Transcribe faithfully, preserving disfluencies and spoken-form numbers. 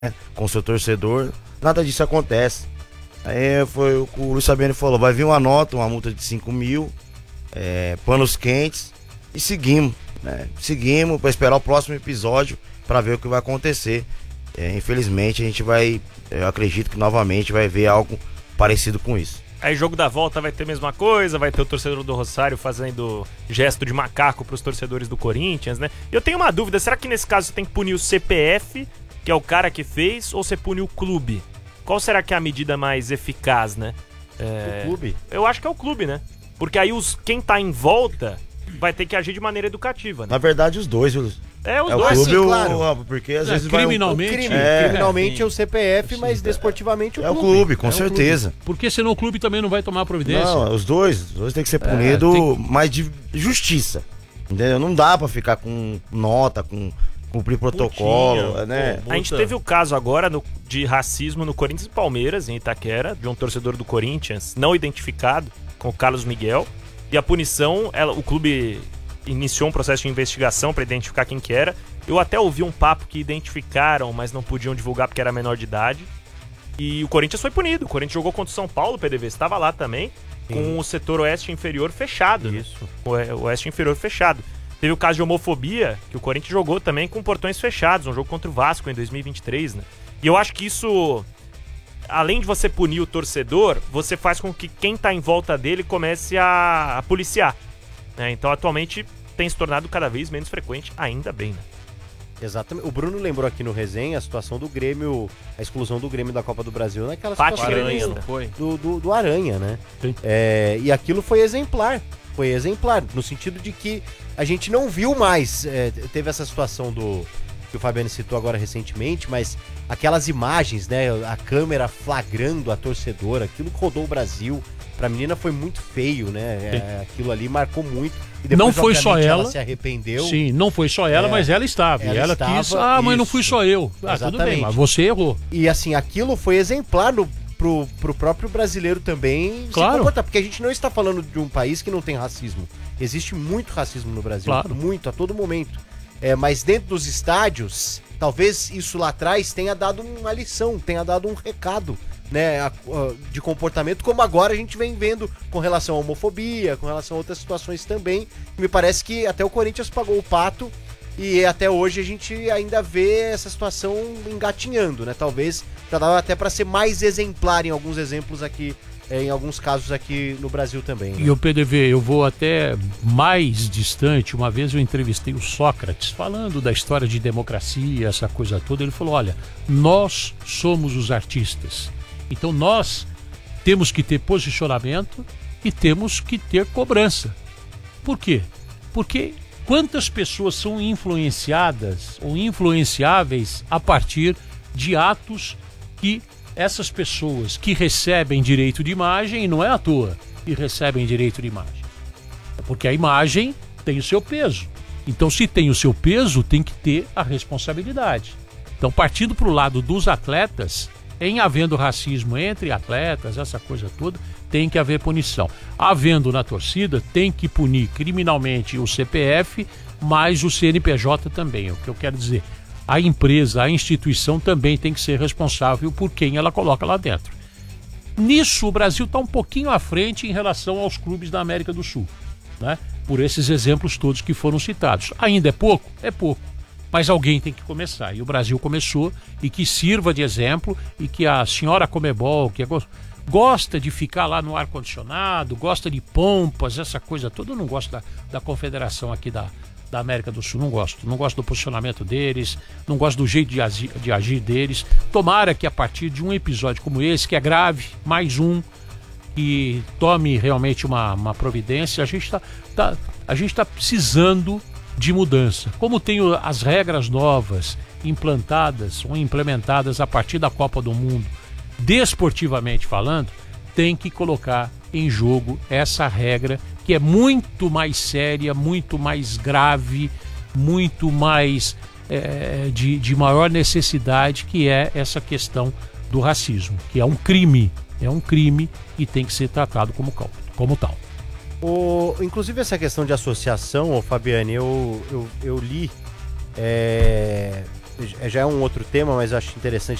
com o seu torcedor, nada disso acontece. Aí foi o que o Luiz Fabiano falou, vai vir uma nota, uma multa de cinco mil, é, panos quentes, e seguimos, né? Seguimos para esperar o próximo episódio para ver o que vai acontecer. É, infelizmente a gente vai, eu acredito que novamente vai ver algo parecido com isso. Aí jogo da volta vai ter a mesma coisa, vai ter o torcedor do Rosário fazendo gesto de macaco pros torcedores do Corinthians, né? Eu tenho uma dúvida, será que nesse caso você tem que punir o C P F, que é o cara que fez, ou você pune o clube? Qual será que é a medida mais eficaz, né? É... O clube? Eu acho que é o clube, né? Porque aí os... quem tá em volta vai ter que agir de maneira educativa, né? Na verdade os dois, viu? É, os É o dois. clube, sim, o- claro. porque às É, vezes vai o- criminalmente, O crime, É, criminalmente sim. é o C P F, Sim, mas é. desportivamente o é o clube. clube, com É o clube. certeza. Porque senão o clube também não vai tomar providência. Não, os dois, os dois tem que ser punido, tem mas de justiça. Entendeu? Não dá pra ficar com nota, com cumprir protocolo, Multinha, né? pô, A gente multa. teve o caso agora no- de racismo no Corinthians e Palmeiras, em Itaquera, de um torcedor do Corinthians não identificado, com o Carlos Miguel. E a punição, ela- o clube iniciou um processo de investigação para identificar quem que era. Eu até ouvi um papo que identificaram, mas não podiam divulgar porque era menor de idade. E o Corinthians foi punido. O Corinthians jogou contra o São Paulo, o P D V estava lá também, com o setor oeste inferior fechado. Né? Isso. O o oeste inferior fechado. Teve o caso de homofobia, que o Corinthians jogou também com portões fechados, um jogo contra o Vasco em dois mil e vinte e três, né? E eu acho que isso, além de você punir o torcedor, você faz com que quem tá em volta dele comece a, a policiar, né? Então, atualmente, tem se tornado cada vez menos frequente, ainda bem, né? Exatamente. O Bruno lembrou aqui no resenha a situação do Grêmio, a exclusão do Grêmio da Copa do Brasil naquela Pátio situação Aranha, Aranha, não não foi? do, do, do Aranha, né? Sim. É, e aquilo foi exemplar. Foi exemplar, no sentido de que a gente não viu mais. É, teve essa situação do que o Fabiano citou agora recentemente, mas aquelas imagens, né? A câmera flagrando a torcedora, aquilo que rodou o Brasil. Pra menina foi muito feio, né? É, aquilo ali marcou muito. E Não foi só obviamente, ela. se arrependeu. Sim, não foi só ela, É, mas ela estava. ela E ela estava, quis, ah, mas não isso. fui só eu. Ah, tudo bem, Exatamente. mas você errou. E assim, aquilo foi exemplar no, pro, pro próprio brasileiro também Claro. se comportar. Porque a gente não está falando de um país que não tem racismo. Existe muito racismo no Brasil. Claro. Muito, a todo momento. É, mas dentro dos estádios, talvez isso lá atrás tenha dado uma lição, tenha dado um recado, né, a- a- de comportamento, como agora a gente vem vendo com relação à homofobia, com relação a outras situações também. Me parece que até o Corinthians pagou o pato e até hoje a gente ainda vê essa situação engatinhando, né? Talvez já dava até para ser mais exemplar em alguns exemplos aqui, é, em alguns casos aqui no Brasil também. Né? E o P D V, eu vou até mais distante. Uma vez eu entrevistei o Sócrates, falando da história de democracia, essa coisa toda. Ele falou, olha, nós somos os artistas. Então nós temos que ter posicionamento e temos que ter cobrança. Por quê? Porque quantas pessoas são influenciadas ou influenciáveis a partir de atos que essas pessoas que recebem direito de imagem, e não é à toa que recebem direito de imagem, porque a imagem tem o seu peso. Então, se tem o seu peso, tem que ter a responsabilidade. Então, partindo para o lado dos atletas, em havendo racismo entre atletas, essa coisa toda, tem que haver punição. Havendo na torcida, tem que punir criminalmente o C P F, mas o C N P J também. O que eu quero dizer, a empresa, a instituição também tem que ser responsável por quem ela coloca lá dentro. Nisso, o Brasil está um pouquinho à frente em relação aos clubes da América do Sul, né? Por esses exemplos todos que foram citados. Ainda é pouco? É pouco. Mas alguém tem que começar. E o Brasil começou, e que sirva de exemplo, e que a senhora Comebol, que é go- gosta de ficar lá no ar-condicionado, gosta de pompas, essa coisa toda. Eu não gosto da, da confederação aqui da, da América do Sul, não gosto. Não gosto do posicionamento deles, não gosto do jeito de, agi- de agir deles. Tomara que a partir de um episódio como esse, que é grave, mais um, e tome realmente uma, uma providência. A gente está tá, a gente tá precisando de mudança. Como tem o- as regras novas implantadas ou implementadas a partir da Copa do Mundo, desportivamente falando, tem que colocar em jogo essa regra que é muito mais séria, muito mais grave, muito mais é, de, de maior necessidade, que é essa questão do racismo, que é um crime, é um crime e tem que ser tratado como, cal- como tal. O, inclusive essa questão de associação, ô Fabiane, eu, eu, eu li, é, já é um outro tema, mas eu acho interessante